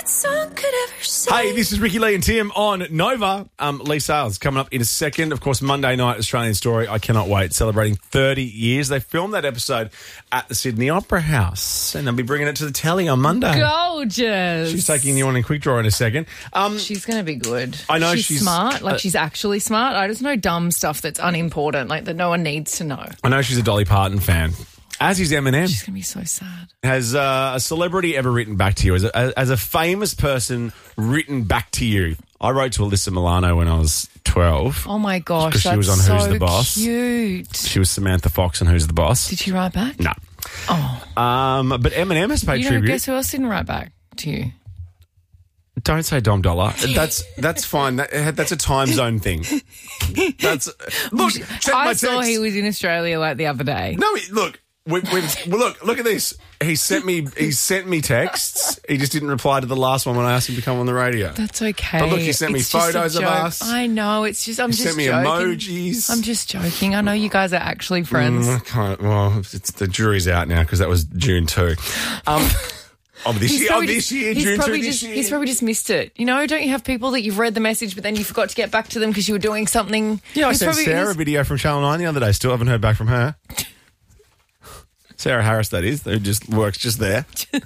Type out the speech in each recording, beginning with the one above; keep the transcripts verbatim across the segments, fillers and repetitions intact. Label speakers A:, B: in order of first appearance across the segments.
A: song could ever say.
B: Hey, this is Ricky Lee and Tim on Nova. Um, Lee Sales coming up in a second. Of course, Monday night, Australian Story. I cannot wait. Celebrating thirty years. They filmed that episode at the Sydney Opera House, and they'll be bringing it to the telly on Monday.
C: Gorgeous.
B: She's taking you on in quick draw in a second. Um,
C: She's going to be good.
B: I know
C: she's,
B: she's
C: smart. Like
B: uh,
C: she's actually smart. I just know dumb stuff that's unimportant, like that no one needs to know.
B: I know she's a Dolly Parton fan. As is Eminem.
C: She's going to be so sad.
B: Has uh, a celebrity ever written back to you? As a, as a famous person written back to you? I wrote to Alyssa Milano when I was twelve.
C: Oh my gosh,
B: because
C: that's
B: she was on
C: so
B: Who's the Boss.
C: Cute.
B: She was Samantha Fox on Who's the Boss.
C: Did she write back?
B: No.
C: Oh.
B: Um, but Eminem has paid
C: You know,
B: tribute.
C: guess who else didn't write back to you?
B: Don't say Dom Dollar. That's that's fine. That, that's a time zone thing. That's look. Check
C: I
B: my
C: saw
B: text.
C: he was in Australia like the other day.
B: No, he- look. We, we've, well, look, look at this. He sent me. He sent me texts. He just didn't reply to the last one when I asked him to come on the radio.
C: That's okay.
B: But look, he sent me
C: It's just a
B: photos of
C: joke.
B: us.
C: I know. It's just. I'm
B: He
C: just
B: sent me
C: joking.
B: emojis.
C: I'm just joking. I know you guys are actually friends.
B: Mm, I can't. Well, it's, the jury's out now because that was June two. Um, oh, this
C: He's
B: year. Oh,
C: probably
B: this
C: just-
B: year.
C: he's
B: June
C: probably
B: two.
C: just,
B: This year.
C: He's probably just missed it. You know, don't you have people that you've read the message, but then you forgot to get back to them because you were doing something?
B: Yeah, I
C: He's
B: sent
C: probably-
B: Sarah a
C: he's-
B: video from Channel nine the other day. Still haven't heard back from her. Sarah Harris, that is, who just works just there.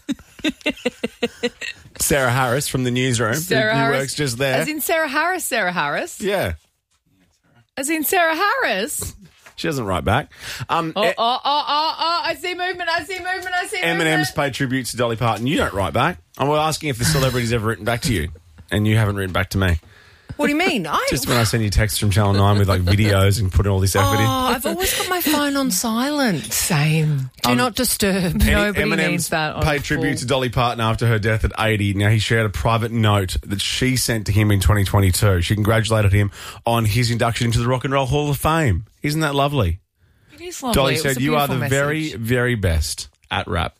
B: Sarah Harris from the newsroom,
C: Sarah
B: who, who
C: Harris,
B: works just there.
C: As in Sarah Harris, Sarah Harris.
B: yeah,
C: As in Sarah Harris.
B: she doesn't write back. Um,
C: Oh,
B: E-
C: oh, oh, oh, oh, I see movement, I see movement, I see
B: Eminem's
C: movement.
B: paid tribute to Dolly Parton. You don't write back. And we're asking if the celebrity's ever written back to you, and you haven't written back to me.
A: What do you mean? I,
B: Just when I send you texts from Channel nine with like videos and putting all this effort in.
A: oh, I've always got my phone on silent.
C: Same.
A: Do not disturb.
C: Nobody
B: Eminem's
C: needs that on
B: paid tribute
C: full-
B: to Dolly Parton after her death at eighty. Now, he shared a private note that she sent to him in twenty twenty-two. She congratulated him on his induction into the Rock and Roll Hall of Fame. Isn't that lovely?
C: It is lovely.
B: Dolly
C: It was
B: said,
C: a
B: you are the
C: beautiful
B: very,
C: message."
B: very best at rap.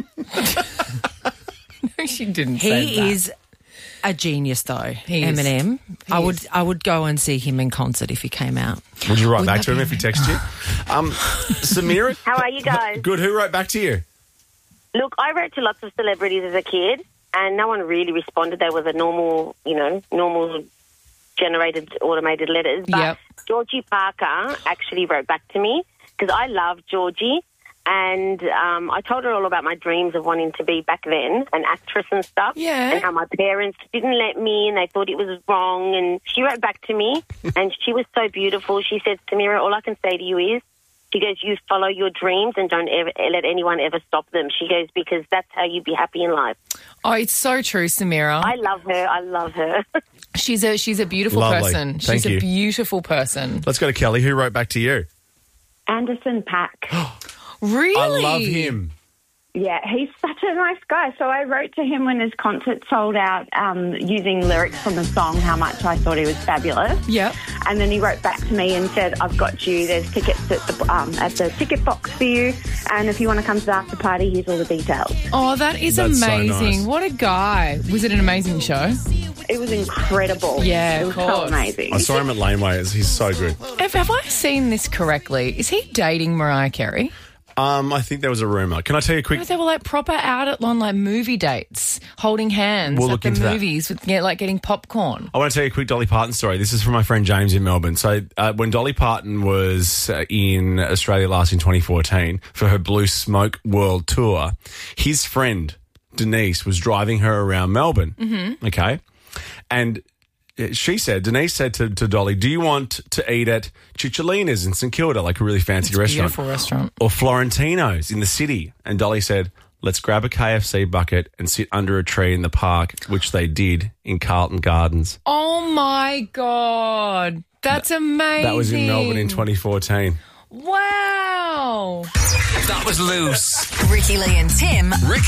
C: No, she didn't say that.
A: He is a genius, though.
C: He is.
A: Eminem.
C: He
A: I would,
C: is.
A: I would go and see him in concert if he came out.
B: Would you write
A: Wouldn't
B: back
A: that
B: to him
A: be
B: if he texted you? Um, Samira?
D: How are you guys?
B: Good. Who wrote back to you?
D: Look, I wrote to lots of celebrities as a kid, and no one really responded. They were the normal, you know, normal generated automated letters. But
C: Yep.
D: Georgie Parker actually wrote back to me because I love Georgie. And um, I told her all about my dreams of wanting to be back then an actress and stuff.
C: Yeah.
D: And how my parents didn't let me and they thought it was wrong. And she wrote back to me and she was so beautiful. She said, Samira, all I can say to you is, she goes, you follow your dreams and don't ever let anyone ever stop them. She goes, because that's how you be happy in life.
C: Oh, it's so true, Samira.
D: I love her. I love her.
C: She's a she's a beautiful
B: Lovely.
C: person.
B: Thank
C: She's
B: you.
C: a beautiful person.
B: Let's go to Kelly. Who wrote back to you?
E: Anderson Paak.
C: Really?
B: I love him.
E: Yeah, he's such a nice guy. So I wrote to him when his concert sold out um, using lyrics from the song, how much I thought he was fabulous.
C: Yep.
E: And then he wrote back to me and said, I've got you. There's tickets at the, um, at the ticket box for you. And if you want to come to the after party, here's all the details.
C: Oh, that is
B: That's so
C: amazing.
B: nice.
C: What a guy. Was it an amazing show?
E: It was incredible.
C: Yeah,
E: It
C: of
E: was so
C: course.
E: amazing.
B: I saw him at Laneways. He's so good.
C: Have, have I seen this correctly? Is he dating Mariah Carey?
B: Um, I think there was a rumour. Can I tell you a quick...
C: They were like proper out at on like movie dates, holding hands
B: We'll
C: at
B: look
C: the
B: into that.
C: movies with yeah, like getting popcorn.
B: I want to tell you a quick Dolly Parton story. This is from my friend James in Melbourne. So uh, when Dolly Parton was uh, in Australia last in twenty fourteen for her Blue Smoke World Tour, his friend Denise was driving her around Melbourne. Mm-hmm. Okay. And she said, Denise said to, to Dolly, do you want to eat at Cicciolina's in St Kilda, like a really fancy restaurant?
C: Beautiful restaurant.
B: Or Florentino's in the city? And Dolly said, let's grab a K F C bucket and sit under a tree in the park, which they did in Carlton Gardens.
C: Oh my God. That's amazing.
B: That was in Melbourne in twenty fourteen.
C: Wow.
F: That was loose.
A: Ricky Lee and Tim.
F: Ricky